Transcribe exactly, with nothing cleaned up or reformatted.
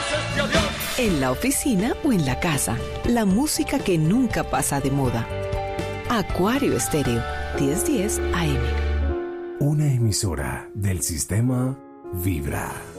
este adiós. En la oficina o en la casa, la música que nunca pasa de moda. Acuario Estéreo, diez diez A M. Una emisora del sistema Vibra.